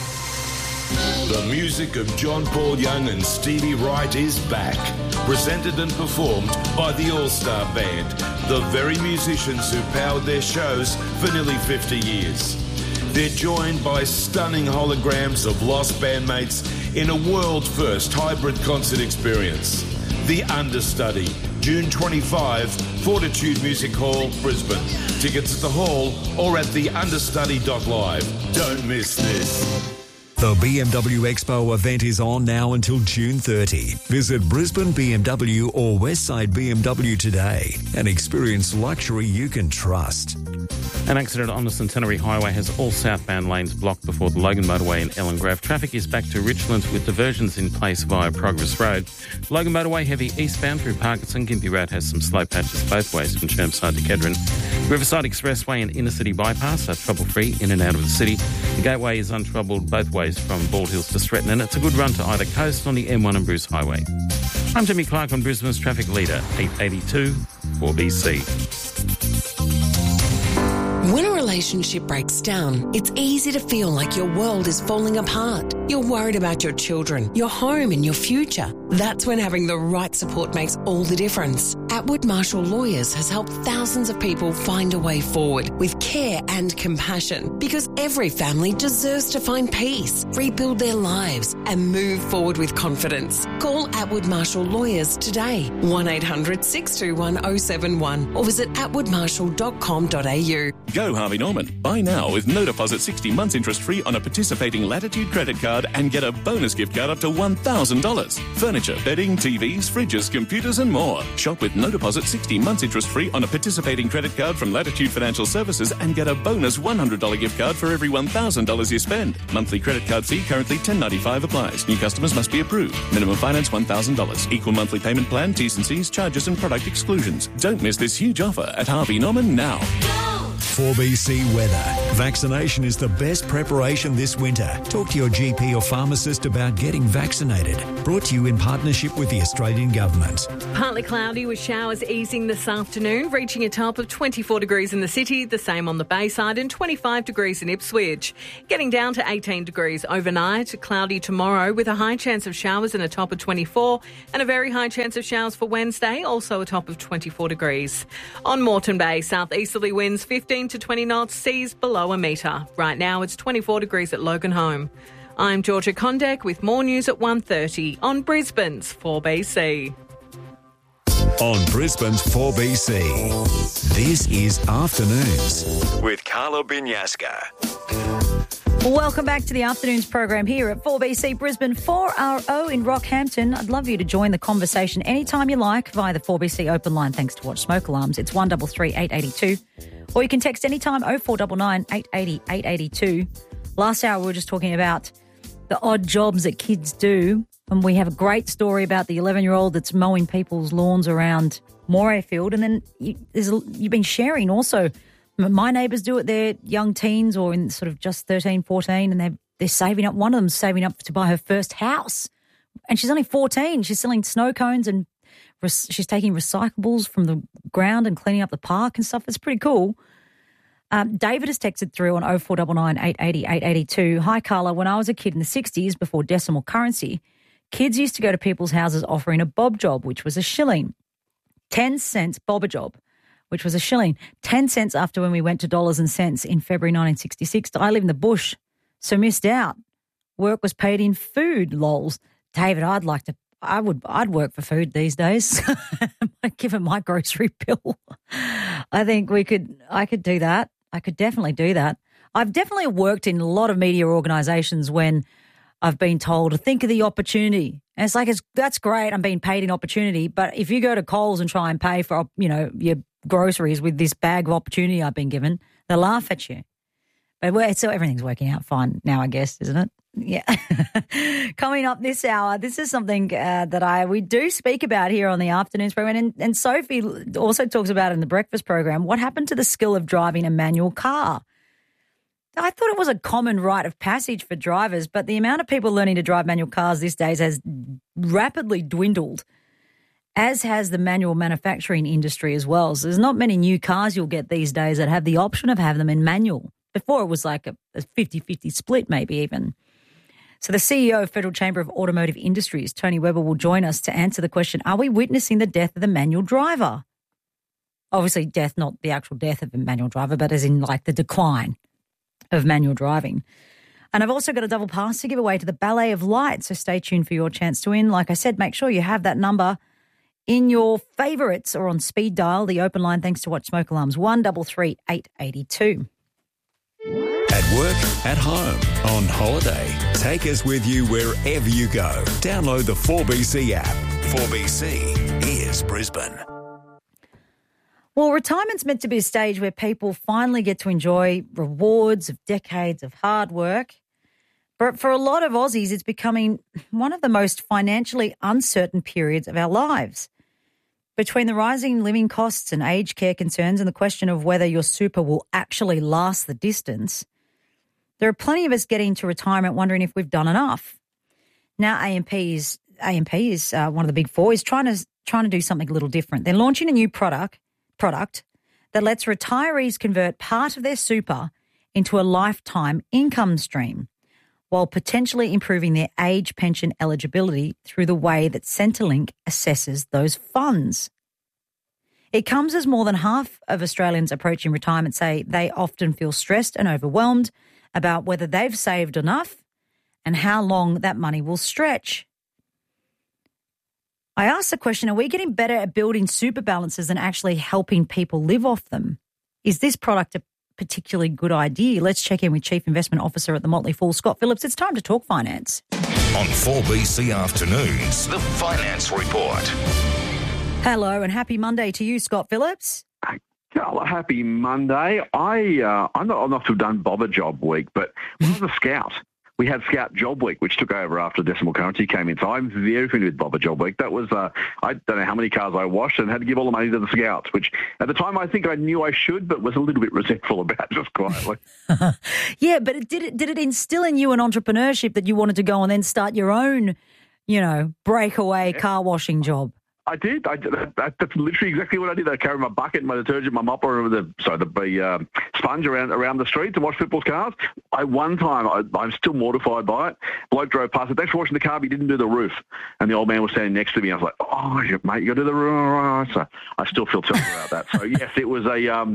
The music of John Paul Young and Stevie Wright is back. Presented and performed by the All-Star Band, the very musicians who powered their shows for nearly 50 years. They're joined by stunning holograms of lost bandmates in a world-first hybrid concert experience. The Understudy, June 25, Fortitude Music Hall, Brisbane. Tickets at the hall or at theunderstudy.live. Don't miss this. The BMW Expo event is on now until June 30. Visit Brisbane BMW or Westside BMW today and experience luxury you can trust. An accident on the Centenary Highway has all southbound lanes blocked before the Logan Motorway in Ellengrove. Traffic is back to Richlands with diversions in place via Progress Road. Logan Motorway heavy eastbound through Parkinson. Gympie Road has some slow patches both ways from Chermside to Kedron. Riverside Expressway and Inner City Bypass are trouble-free in and out of the city. The Gateway is untroubled both ways from Bald Hills to Stretton, and it's a good run to either coast on the M1 and Bruce Highway. I'm Jimmy Clark on Brisbane's Traffic Leader, 882 4BC. When a relationship breaks down, it's easy to feel like your world is falling apart. You're worried about your children, your home and your future. That's when having the right support makes all the difference. Atwood Marshall Lawyers has helped thousands of people find a way forward with care and compassion, because every family deserves to find peace, rebuild their lives and move forward with confidence. Call Atwood Marshall Lawyers today, 1-800-621-071 or visit atwoodmarshall.com.au. Go Harvey Norman. Buy now with no deposit 60 months interest free on a participating Latitude credit card card and get a bonus gift card up to $1,000. Furniture, bedding, TVs, fridges, computers and more. Shop with no deposit, 60 months interest-free on a participating credit card from Latitude Financial Services and get a bonus $100 gift card for every $1,000 you spend. Monthly credit card fee currently $10.95 applies. New customers must be approved. Minimum finance $1,000. Equal monthly payment plan, T's and C's, charges and product exclusions. Don't miss this huge offer at Harvey Norman now. 4BC Weather. Vaccination is the best preparation this winter. Talk to your GP or pharmacist about getting vaccinated. Brought to you in partnership with the Australian Government. Partly cloudy with showers easing this afternoon, reaching a top of 24 degrees in the city, the same on the Bayside, and 25 degrees in Ipswich. Getting down to 18 degrees overnight, cloudy tomorrow with a high chance of showers and a top of 24, and a very high chance of showers for Wednesday, also a top of 24 degrees. On Moreton Bay, southeasterly winds 15 to 20 knots, seas below a metre. Right now it's 24 degrees at Loganholme. I'm Georgia Condek with more news at 1:30 on Brisbane's 4BC. On Brisbane's 4BC, this is Afternoons with Carla Binyaska. Welcome back to the Afternoons program here at 4BC Brisbane 4RO in Rockhampton. I'd love you to join the conversation anytime you like via the 4BC open line thanks to Watch Smoke Alarms. It's 133 882. Or you can text anytime 0499 880 882. Last hour we were just talking about the odd jobs that kids do. And we have a great story about the 11-year-old that's mowing people's lawns around Morayfield. And then you've been sharing also. My neighbours do it. They're young teens or in sort of just 13, 14, and they're saving up. One of them's saving up to buy her first house. And she's only 14. She's selling snow cones and she's taking recyclables from the ground and cleaning up the park and stuff. It's pretty cool. David has texted through on 0499 880 882. Hi, Carla. When I was a kid in the 60s, before decimal currency, kids used to go to people's houses offering a bob job, which was a shilling. 10 cents bob a job, which was a shilling. 10 cents after when we went to dollars and cents in February 1966. I live in the bush, so missed out. Work was paid in food, lols. David, I'd work for food these days. Given my grocery bill. I think I could do that. I could definitely do that. I've definitely worked in a lot of media organisations when I've been told to think of the opportunity. And it's like, that's great, I'm being paid in opportunity, but if you go to Coles and try and pay for, your groceries with this bag of opportunity I've been given, they'll laugh at you. But so everything's working out fine now, I guess, isn't it? Yeah. Coming up this hour, this is something that we do speak about here on the Afternoons program, and Sophie also talks about it in the breakfast program. What happened to the skill of driving a manual car? I thought it was a common rite of passage for drivers, but the amount of people learning to drive manual cars these days has rapidly dwindled, as has the manual manufacturing industry as well. So there's not many new cars you'll get these days that have the option of having them in manual. Before it was like a 50-50 split maybe even. So the CEO of Federal Chamber of Automotive Industries, Tony Webber, will join us to answer the question, are we witnessing the death of the manual driver? Obviously death, not the actual death of a manual driver, but as in like the decline of manual driving. And I've also got a double pass to give away to the Ballet of Light, so stay tuned for your chance to win. Like I said, make sure you have that number in your favourites or on speed dial, the open line, thanks to Watch Smoke Alarms, 133 882. At work, at home, on holiday. Take us with you wherever you go. Download the 4BC app. 4BC is Brisbane. Well, retirement's meant to be a stage where people finally get to enjoy rewards of decades of hard work. But for a lot of Aussies, it's becoming one of the most financially uncertain periods of our lives. Between the rising living costs and aged care concerns and the question of whether your super will actually last the distance, there are plenty of us getting to retirement wondering if we've done enough. Now AMP is one of the big four, is trying to do something a little different. They're launching a new product that lets retirees convert part of their super into a lifetime income stream while potentially improving their age pension eligibility through the way that Centrelink assesses those funds. It comes as more than half of Australians approaching retirement say they often feel stressed and overwhelmed about whether they've saved enough and how long that money will stretch. I asked the question, are we getting better at building super balances than actually helping people live off them? Is this product particularly good idea. Let's check in with Chief Investment Officer at the Motley Fool, Scott Phillips. It's time to talk finance. On 4BC Afternoons, the Finance Report. Hello and happy Monday to you, Scott Phillips. Oh, happy Monday. I'm not to have done Bobber Job Week, but when I was a scout, we had Scout Job Week, which took over after decimal currency came in. So I'm very familiar with Bobber Job Week. That was, I don't know how many cars I washed and had to give all the money to the scouts, which at the time I think I knew I should, but was a little bit resentful about just quietly. Yeah, but did it instill in you an entrepreneurship that you wanted to go and then start your own, breakaway car washing job? I did. That's literally exactly what I did. I carried my bucket, my detergent, my mopper, the sponge around the street to wash people's cars. One time, I'm still mortified by it. Bloke drove past it. Thanks for washing the car, but he didn't do the roof. And the old man was standing next to me. I was like, oh, mate, you got to do the roof. So I still feel terrible about that. So, yes, it was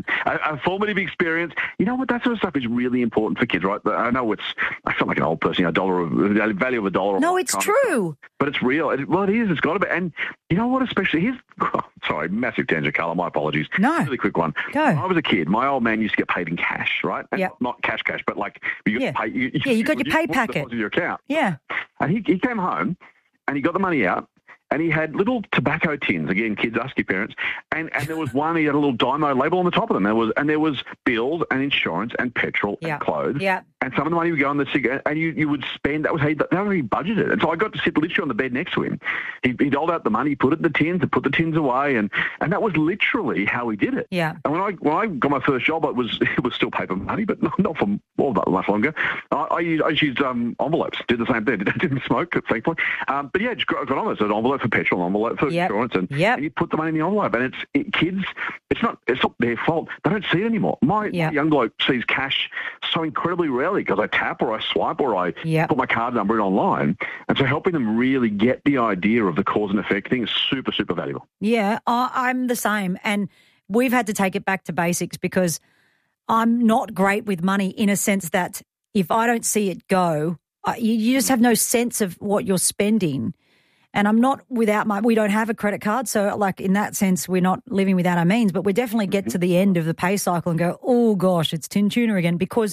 a formative experience. You know what? That sort of stuff is really important for kids, right? I know I sound like an old person, the value of $1. No, it's true. But it's real. It is. It's got to be. And you know what? Especially massive tangent, Carla. My apologies. No. Really quick one. Go. When I was a kid, my old man used to get paid in cash, right? And not cash, but like you got paid. You got your pay packet. In your account. Yeah. And he came home and he got the money out. And he had little tobacco tins. Again, kids, ask your parents. And there was one, he had a little Dymo label on the top of them. There was bills and insurance and petrol and clothes. Yeah. And some of the money would go on the cigarette, and you would spend. That was how he budgeted. And so I got to sit literally on the bed next to him. He doled out the money, put it in the tins, and put the tins away, and that was literally how he did it. Yeah. And when I got my first job, it was still paper money, but not for all that much longer. I used envelopes. Did the same thing. Didn't smoke, thankfully. But yeah, just got on it. So an envelope for petrol, an envelope for insurance, and you put the money in the envelope. And kids, it's not their fault. They don't see it anymore. My young bloke sees cash so incredibly rarely because I tap or I swipe or I put my card number in online. And so helping them really get the idea of the cause and effect thing is super, super valuable. Yeah, I'm the same. And we've had to take it back to basics because I'm not great with money in a sense that if I don't see it go, you just have no sense of what you're spending. And I'm not without we don't have a credit card. So like in that sense, we're not living without our means, but we definitely get to the end of the pay cycle and go, oh gosh, it's tin tuna again. Because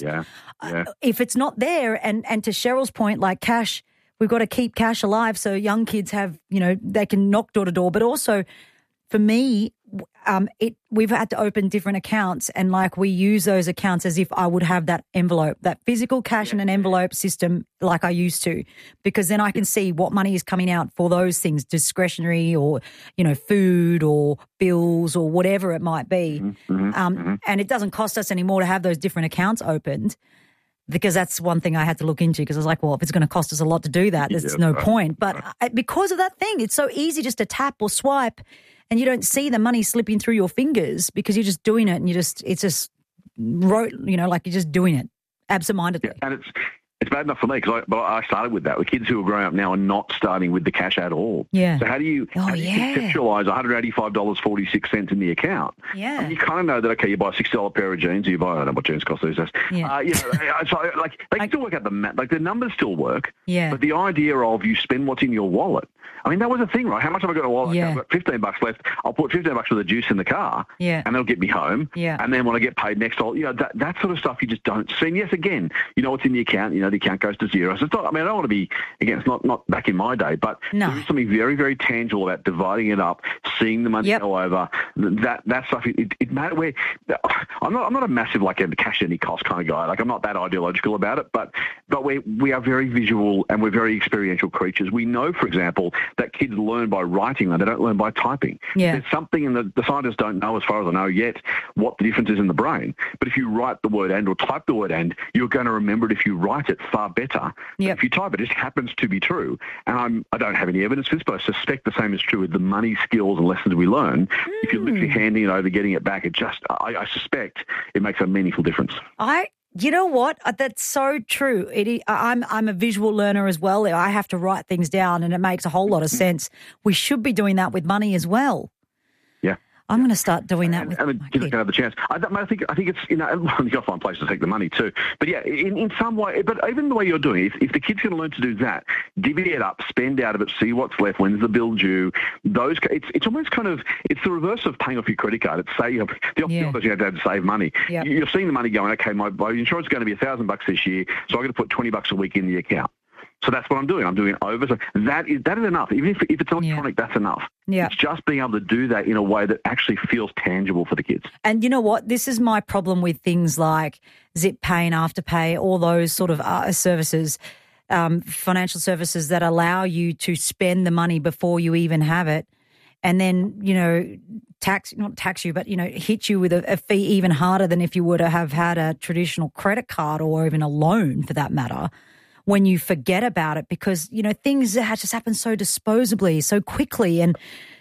if it's not there, and to Cheryl's point, like cash, we've got to keep cash alive. So young kids have, they can knock door to door, but also for me, we've had to open different accounts and like we use those accounts as if I would have that envelope, that physical cash in an envelope system like I used to, because then I can see what money is coming out for those things, discretionary or, food or bills or whatever it might be. And it doesn't cost us anymore to have those different accounts opened. Because that's one thing I had to look into because I was like, well, if it's going to cost us a lot to do that, there's no point. But because of that thing, it's so easy just to tap or swipe and you don't see the money slipping through your fingers because you're just doing it and it's just, like you're just doing it absentmindedly. Yeah, and it's bad enough for me because I started with that. The kids who are growing up now are not starting with the cash at all. Yeah. So how do you conceptualise $185.46 in the account? Yeah. And you kind of know that, okay, you buy a $6 pair of jeans, you buy, I don't know what jeans cost these days. Yeah. So like they can still work out the math. Like the numbers still work. Yeah. But the idea of you spend what's in your wallet. I mean, that was a thing, right? How much have I got in a wallet? Yeah. I've got $15 left. I'll put $15 for the juice in the car. Yeah. And that'll get me home. Yeah. And then when I get paid next, that sort of stuff you just don't see. And yes, again, you know what's in the account. The account goes to zero. So it's not, I don't want to be, again, it's not back in my day, but there is something very, very tangible about dividing it up, seeing the money go over. That stuff, it matters. Where I'm not a massive like a cash any cost kind of guy. Like I'm not that ideological about it, but we are very visual and we're very experiential creatures. We know, for example, that kids learn by writing and they don't learn by typing. Yeah. There's something in the scientists don't know, as far as I know yet, what the difference is in the brain. But if you write the word and or type the word and, you're going to remember it if you write it far better. If you type it, it just happens to be true. And I don't have any evidence for this, but I suspect the same is true with the money skills and lessons we learn. If you're literally handing it over, getting it back, I suspect it makes a meaningful difference. You know what? That's so true. I'm a visual learner as well. I have to write things down and it makes a whole lot of sense. We should be doing that with money as well. Yeah. I'm going to start doing that with and the kids can have the chance. I think it's, you've got to find places to take the money too. But yeah, in some way, but even the way you're doing it, if the kid's going to learn to do that, divvy it up, spend out of it, see what's left, when's the bill due, it's almost kind of, it's the reverse of paying off your credit card. It's say, the opposite you have to save money. Yep. You're seeing the money going, okay, my insurance is going to be $1,000 this year, so I'm going to put $20 a week in the account. So that's what I'm doing. I'm doing it over. So that is enough. Even if it's electronic, that's enough. Yeah. It's just being able to do that in a way that actually feels tangible for the kids. And you know what? This is my problem with things like Zip Pay and Afterpay, all those sort of services, financial services that allow you to spend the money before you even have it. And then, not tax you, but, hit you with a fee even harder than if you were to have had a traditional credit card or even a loan for that matter, when you forget about it because, things just happen so disposably, so quickly. And,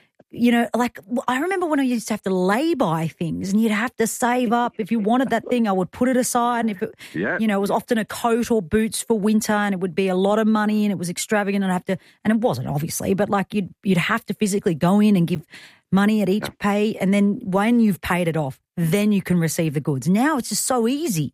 I remember when I used to have to lay-buy things and you'd have to save up. If you wanted that thing, I would put it aside. And if it, it was often a coat or boots for winter and it would be a lot of money and it was extravagant and it wasn't obviously, but like you'd have to physically go in and give money at each pay. And then when you've paid it off, then you can receive the goods. Now it's just so easy.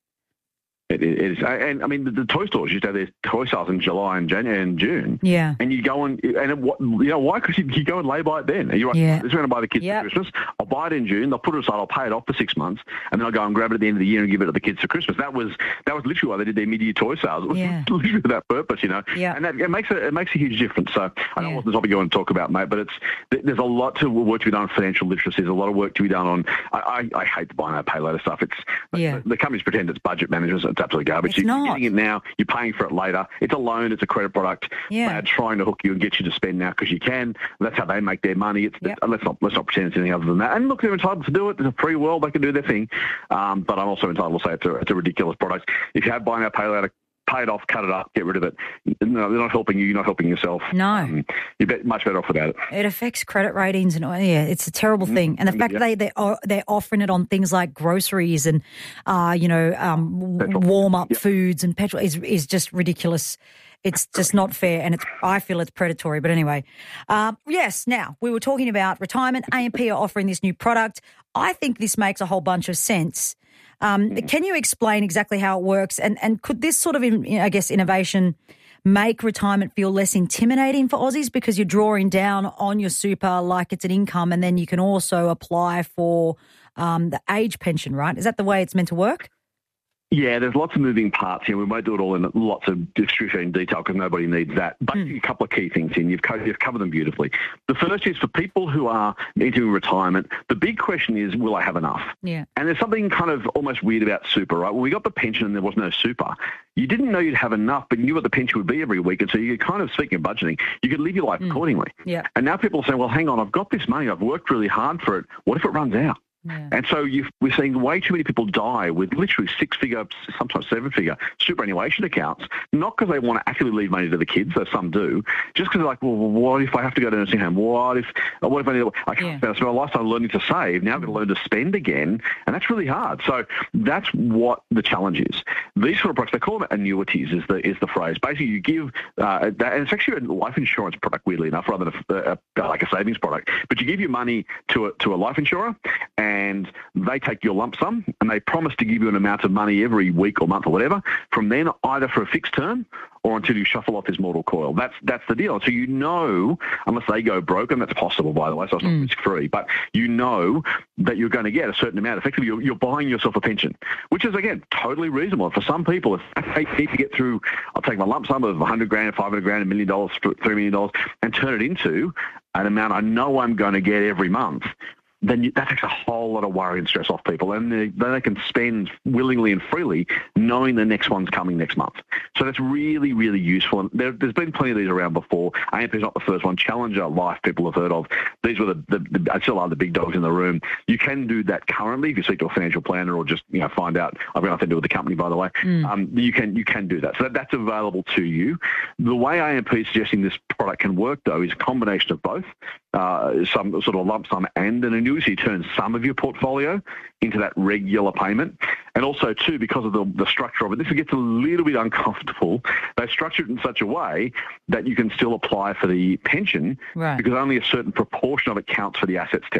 It is, and I mean the toy stores used to have their toy sales in July and January and June. Yeah, and you go on, and why? Because you go and lay by it then. And you're like, this is going to buy the kids for Christmas. I'll buy it in June. They'll put it aside. I'll pay it off for 6 months, and then I'll go and grab it at the end of the year and give it to the kids for Christmas. That was literally why they did their mid-year toy sales. It was literally for that purpose, Yeah, and that it makes a huge difference. So I don't know what the topic you want to talk about, mate, but there's a lot to work to be done on financial literacy. There's a lot of work to be done on. I hate the buy now pay later stuff. The companies pretend it's budget managers. It's absolutely garbage. You're getting it now. You're paying for it later. It's a loan. It's a credit product. They're trying to hook you and get you to spend now because you can. That's how they make their money. Let's not pretend it's anything other than that. And look, they're entitled to do it. It's a free world. They can do their thing. But I'm also entitled to say it's a ridiculous product. If you have buy now, pay later, pay it off, cut it up, get rid of it. No, they're not helping you. You're not helping yourself. No. You're much better off without it. It affects credit ratings and it's a terrible thing. And the fact that they're offering it on things like groceries and, warm-up foods and petrol is just ridiculous. It's just not fair, and I feel it's predatory. But anyway, yes, now, we were talking about retirement. AMP are offering this new product. I think this makes a whole bunch of sense. Can you explain exactly how it works? And could this sort of, innovation make retirement feel less intimidating for Aussies because you're drawing down on your super like it's an income and then you can also apply for the age pension, right? Is that the way it's meant to work? Yeah, there's lots of moving parts here. We won't do it all in lots of excruciating detail because nobody needs that. But a couple of key things in. You've covered them beautifully. The first is for people who are entering retirement, the big question is, will I have enough? Yeah. And there's something kind of almost weird about super, right? When we got the pension and there was no super, you didn't know you'd have enough, but you knew what the pension would be every week. And so you could kind of, speaking of budgeting, you could live your life accordingly. Yeah. And now people are saying, well, hang on, I've got this money. I've worked really hard for it. What if it runs out? Yeah. And so we're seeing way too many people die with literally 6-figure, sometimes 7-figure superannuation accounts, not because they want to actually leave money to the kids, though some do, just because they're like, well, what if I have to go to nursing home? What if I can't spend my lifetime learning to save? Now I've got to learn to spend again, and that's really hard. So that's what the challenge is. These sort of products, they call them annuities, is the phrase. Basically, you give and it's actually a life insurance product, weirdly enough, rather than like a savings product. But you give your money to a life insurer, and they take your lump sum and they promise to give you an amount of money every week or month or whatever from then, either for a fixed term or until you shuffle off this mortal coil. That's the deal. So unless they go broke, and that's possible, by the way, so it's not risk-free, but that you're going to get a certain amount. Effectively, you're buying yourself a pension, which is, again, totally reasonable. For some people, if I need to get through, I'll take my lump sum of $100,000, $500,000, $1 million, $3 million, and turn it into an amount I know I'm going to get every month, then that takes a whole lot of worry and stress off people. And then they can spend willingly and freely knowing the next one's coming next month. So that's really, really useful. And there's been plenty of these around before. AMP is not the first one. Challenger Life, people have heard of. These were I still are the big dogs in the room. You can do that currently if you speak to a financial planner or just find out. I've got nothing to do with the company, by the way. You can do that. So that's available to you. The way AMP is suggesting this product can work, though, is a combination of both. Some sort of lump sum and an annuity turns some of your portfolio into that regular payment. And also, too, because of the structure of it, this gets a little bit uncomfortable. They structure it in such a way that you can still apply for the pension because only a certain proportion of it counts for the assets test.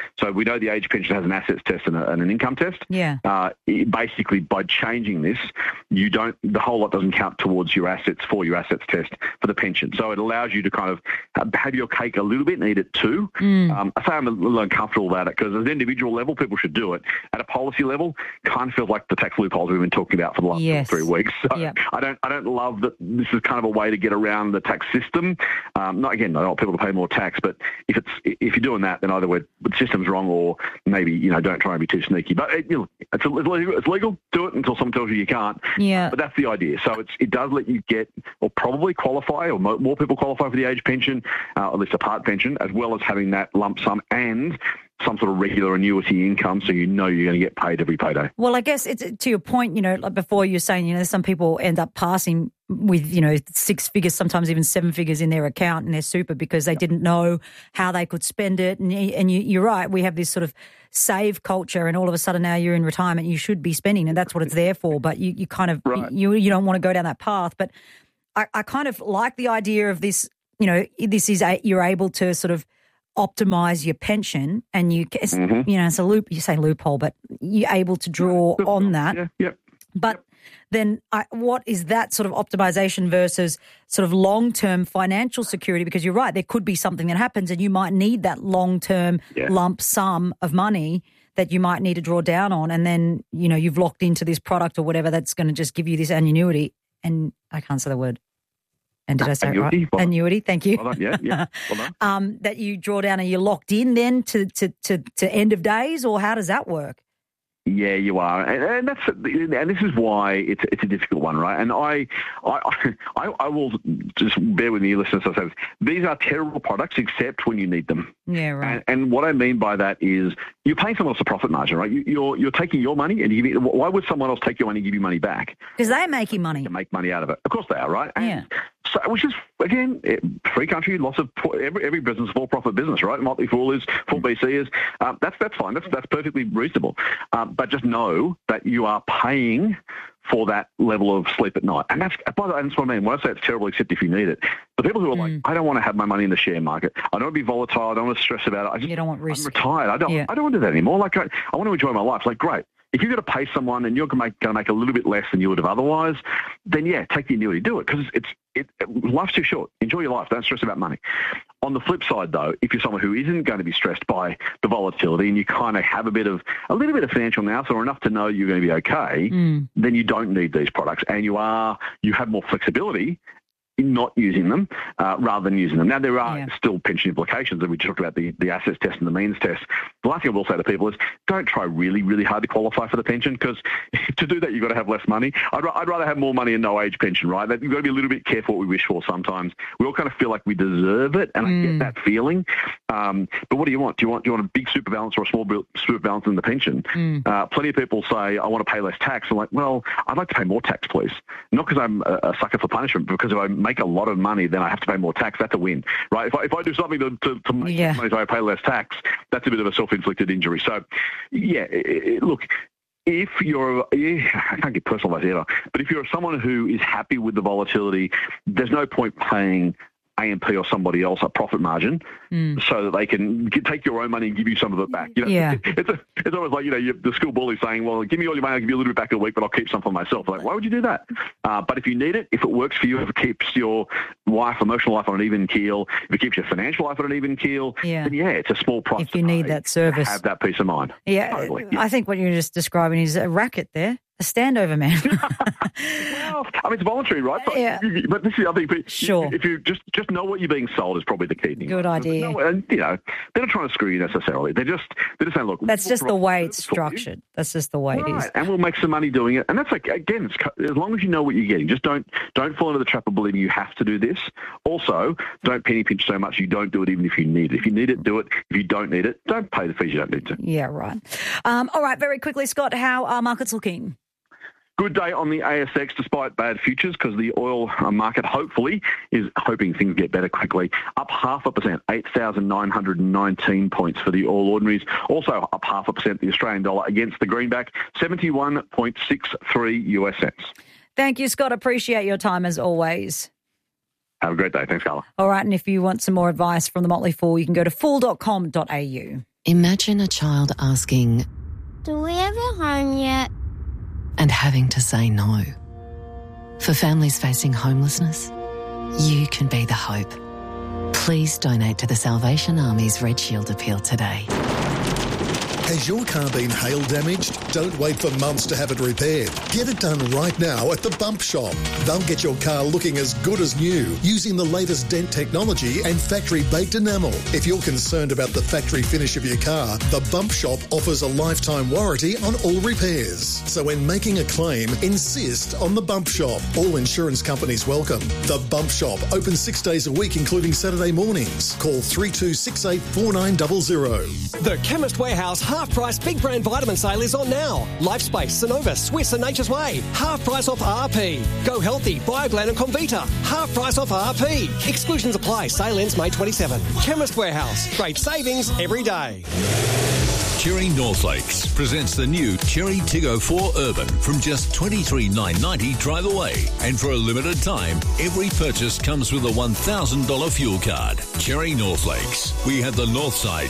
So we know the age pension has an assets test and an income test. Yeah. Basically, by changing this, the whole lot doesn't count towards your assets for your assets test for the pension. So it allows you to kind of have your cake a little bit and eat it too. I say I'm a little uncomfortable about it because at an individual level, people should do it. At a policy level, kind of feels like the tax loopholes we've been talking about for the last 3 weeks. So I don't love that this is kind of a way to get around the tax system. I don't want people to pay more tax, but if you're doing that, then either the system's wrong or maybe, don't try and be too sneaky. But it's legal. Do it until someone tells you can't. Yeah. But that's the idea. So it does let you get or probably qualify or more people qualify for the age pension, at least a part pension, as well as having that lump sum and some sort of regular annuity income so you're going to get paid every payday. Well, I guess it's to your point, like before you're saying, some people end up passing with, 6 figures, sometimes even 7 figures in their account and their super because they didn't know how they could spend it. And you're right, we have this sort of save culture and all of a sudden now you're in retirement, you should be spending and that's what it's there for. But you kind of, you don't want to go down that path. But I kind of like the idea of this, this is you're able to sort of optimize your pension and it's a loop, you say loophole, but you're able to draw on that. But then what is that sort of optimization versus sort of long-term financial security? Because you're right, there could be something that happens and you might need that long-term lump sum of money that you might need to draw down on and then, you've locked into this product or whatever that's going to just give you this annuity. And I can't say the word. And did I say annuity, it right? Annuity, thank you. Well done, well done. That you draw down, are you locked in then to end of days or how does that work? Yeah, you are, and this is why it's a difficult one, right? And I will just bear with me, listeners. I say these are terrible products, except when you need them. Yeah, right. And what I mean by that is you're paying someone else a profit margin, right? You're taking your money and why would someone else take your money and give you money back? Because they're making money. To make money out of it, of course they are, right? Yeah. So, which is again, free country, lots of every business, for-profit business, right? Motley Fool is, full BC is. That's fine. That's perfectly reasonable. But just know that you are paying for that level of sleep at night. And that's what I mean. When I say it's terrible, except if you need it. The people who are like, I don't want to have my money in the share market. I don't want to be volatile. I don't want to stress about it. You don't want risk. I'm retired. I don't want to do that anymore. Like I want to enjoy my life. Like, great. If you've got to pay someone and you're going to make a little bit less than you would have otherwise, then take the annuity, do it because life's too short. Enjoy your life. Don't stress about money. On the flip side, though, if you're someone who isn't going to be stressed by the volatility and you kind of have a little bit of financial nous or enough to know you're going to be okay, then you don't need these products and you have more flexibility in not using them rather than using them. Now, there are still pension implications, and we talked about the assets test and the means test. The last thing I will say to people is don't try really, really hard to qualify for the pension because to do that, you've got to have less money. I'd rather have more money and no age pension, right? You've got to be a little bit careful what we wish for sometimes. We all kind of feel like we deserve it, and I get that feeling. But what do you want? Do you want a big super balance or a small super balance in the pension? Plenty of people say, I want to pay less tax. I'm like, well, I'd like to pay more tax, please. Not because I'm a sucker for punishment, but because if I make a lot of money, then I have to pay more tax. That's a win, right? If I do something to make money so I pay less tax, that's a bit of a self-inflicted injury. So, look, if you're, I can't get personal about it either, but if you're someone who is happy with the volatility, there's no point paying AMP or somebody else a profit margin so that they can take your own money and give you some of it back. It's always like, the school bully saying, well, give me all your money, I'll give you a little bit back a week, but I'll keep some for myself. Like, why would you do that? But if you need it, if it works for you, if it keeps your emotional life on an even keel, if it keeps your financial life on an even keel, then it's a small price if you need that service. Have that peace of mind. Yeah, totally. I think what you're just describing is a racket there. A standover man. Well, I mean, it's voluntary, right? But, but this is, I think, sure. If you just know what you're being sold is probably the key thing. Good idea. And they're not trying to screw you necessarily. They're just saying, look, that's just the way it's structured. That's just the way it is. And we'll make some money doing it. And that's like, again, as long as you know what you're getting, just don't fall into the trap of believing you have to do this. Also, don't penny pinch so much you don't do it even if you need it. If you need it, do it. If you don't need it, don't pay the fees you don't need to. Yeah, right. All right, very quickly, Scott, how are markets looking? Good day on the ASX despite bad futures because the oil market hopefully is hoping things get better quickly. Up 0.5%, 8,919 points for the All Ordinaries. Also up 0.5% the Australian dollar against the greenback, 71.63 US cents. Thank you, Scott. Appreciate your time as always. Have a great day. Thanks, Carla. All right, and if you want some more advice from the Motley Fool, you can go to fool.com.au. Imagine a child asking, "Do we have a home yet?" and having to say no. For families facing homelessness, you can be the hope. Please donate to the Salvation Army's Red Shield appeal today. Has your car been hail damaged? Don't wait for months to have it repaired. Get it done right now at the Bump Shop. They'll get your car looking as good as new using the latest dent technology and factory-baked enamel. If you're concerned about the factory finish of your car, the Bump Shop offers a lifetime warranty on all repairs. So when making a claim, insist on the Bump Shop. All insurance companies welcome. The Bump Shop, open 6 days a week, including Saturday mornings. Call 3268 4900. The Chemist Warehouse half-price big brand vitamin sale is on now. Lifespace, Synovus, Swiss and Nature's Way. Half price off RP. Go Healthy, Bioglan and Comvita. Half price off RP. Exclusions apply. Sale ends May 27. Chemist Warehouse. Great savings every day. Cherry Northlakes presents the new Cherry Tiggo 4 Urban from just $23,990 drive away. And for a limited time, every purchase comes with a $1,000 fuel card. Cherry Northlakes. We have the north side